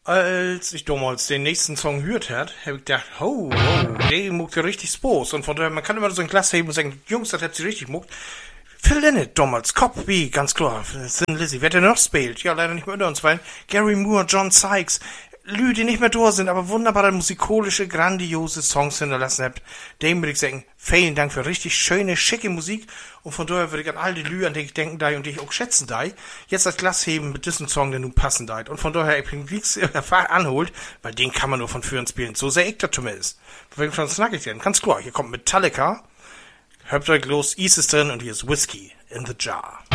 Als ich damals den nächsten Song gehört hat, habe ich gedacht, der muckt ja richtig Spaß. Und von daher, man kann immer so ein Glas heben und sagen, Jungs, das hat sie richtig muckt. Phil Lynott damals, Copy, ganz klar. Thin Lizzy, wer der noch spielt? Ja, leider nicht mehr unter uns, weil Gary Moore, John Sykes, Lü, die nicht mehr da sind, aber wunderbare musikalische, grandiose Songs hinterlassen habt. Dem würde ich sagen, vielen Dank für richtig schöne, schicke Musik. Und von daher würde ich an all die Lü, an die ich denken da und die ich auch schätzen da, jetzt das Glas heben mit diesem Song, der nun passen da. Und von daher, ich bin nichts anholt, weil den kann man nur von früher spielen. So sehr ich das zumindest. Wegen schon snack ich denn? Ganz klar, hier kommt Metallica. Hört euch los, East ist drin und hier ist Whiskey in the Jar.